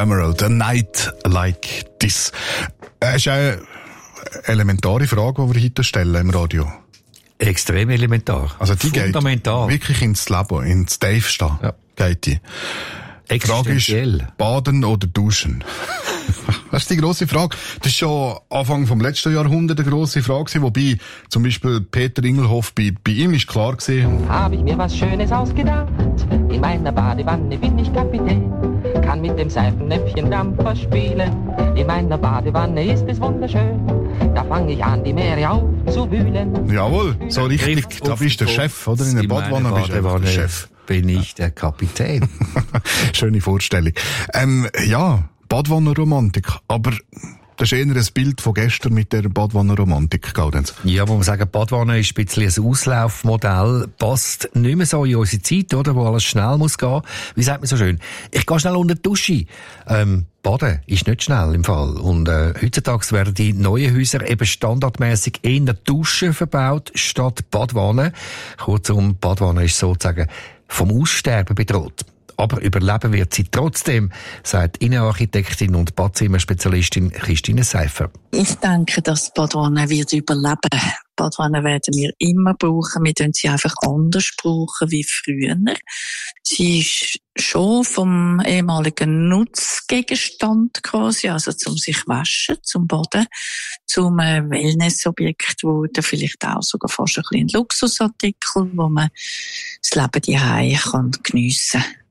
Emerald, A Night Like This. Es ist eine elementare Frage, die wir heute stellen im Radio. Extrem elementar. Also die fundamental. Geht wirklich ins Leben, ins Tiefste. Ja. Geht die. Die Frage ist, baden oder duschen? Das ist die grosse Frage. Das ist schon Anfang vom letzten Jahrhundert eine grosse Frage, wobei zum Beispiel Peter Ingelhoff, bei ihm ist klar gewesen. Habe ich mir was Schönes ausgedacht, in meiner Badewanne bin ich Kapitän, kann mit dem Seifennäpfchen Dampfer spielen, in meiner Badewanne ist es wunderschön, da fange ich an, die Meere aufzuwühlen. Jawohl, so richtig, da bist du der Chef, oder? In der Badewanne bist du der Chef. Bin ich der Kapitän. Schöne Vorstellung. Ja, Badwannenromantik, aber das ist eher ein Bild von gestern mit der Badwannenromantik, Gaudenz. Ja, wo man sagen, Badwanne ist ein bisschen ein Auslaufmodell, passt nicht mehr so in unsere Zeit, oder, wo alles schnell muss gehen. Wie sagt man so schön? Ich gehe schnell unter die Dusche. Baden ist nicht schnell im Fall. Und heutzutage werden die neuen Häuser eben standardmäßig eher Duschen verbaut statt Badwanne. Kurzum, Badwanne ist sozusagen vom Aussterben bedroht. Aber überleben wird sie trotzdem, sagt Innenarchitektin und Badzimmerspezialistin Christine Seifer. Ich denke, dass die Badwanne wird überleben. Badwanne werden wir immer brauchen. Wir tun sie einfach anders brauchen wie früher. Sie ist schon vom ehemaligen Nutzgegenstand quasi, also zum sich waschen, zum Baden, zum Wellnessobjekt wurde, vielleicht auch sogar fast ein bisschen ein Luxusartikel, wo man das Leben daheim geniessen kann.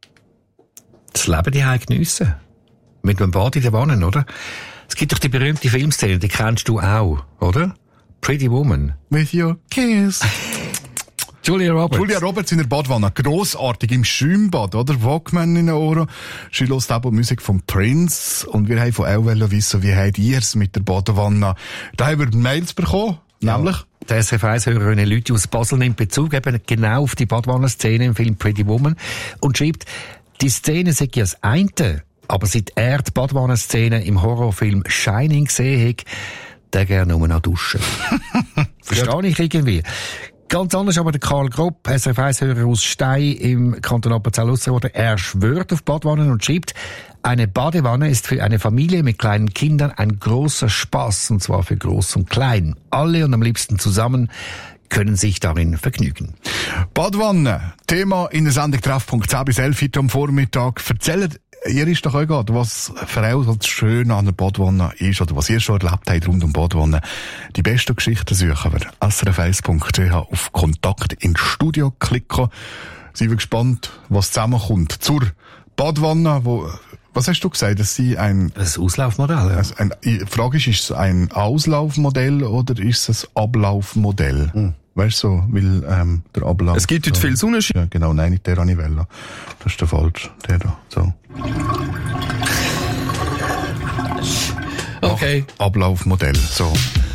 Das Leben daheim geniessen. Mit einem Bad in der Wanne, oder? Es gibt doch die berühmte Filmszene, die kennst du auch, oder? Pretty Woman. With your kiss. Julia Roberts in der Badwanne. Grossartig im Schwimmbad, oder? Walkman in den Ohren. Sie hört eben Musik von Prince. Und wir haben von auch wissen, wie habt ihr es mit der Badwanne? Da haben wir Mails bekommen. Nämlich? Der SRF1-Hörer René Lüthi aus Basel nimmt Bezug eben genau auf die Badwannenszene im Film Pretty Woman und schreibt, die Szene sei ja das eine, aber seit er die Badwannenszene im Horrorfilm Shining gesehen hat, der gerne nur noch duschen. Verstehe ich irgendwie. Ganz anders aber der Karl Gropp, SRF1-Hörer aus Stein im Kanton Appenzell-Ausserrhoden, er schwört auf Badwannen und schreibt, eine Badewanne ist für eine Familie mit kleinen Kindern ein großer Spaß, und zwar für groß und klein. Alle und am liebsten zusammen können sich darin vergnügen. Badwanne, Thema in der Sendung Treffpunkt 10 bis 11 heute am Vormittag. Erzählt, ihr ist doch egal, was für euch das Schöne an der Badwanne ist oder was ihr schon erlebt habt rund um Badwanne. Die besten Geschichten suchen wir. srf1.ch auf Kontakt ins Studio klicken. Sind wir gespannt, was zusammenkommt zur Badwanne, was hast du gesagt, dass sie ein Auslaufmodell, ja. Die Frage ist es ein Auslaufmodell oder ist es ein Ablaufmodell? Weißt du, so, weil der Ablauf... Es gibt heute viel Sonnenschein. Ja, genau, nein, nicht der Anivella. Das ist der falsche, der da, so. Okay. Ablaufmodell, so.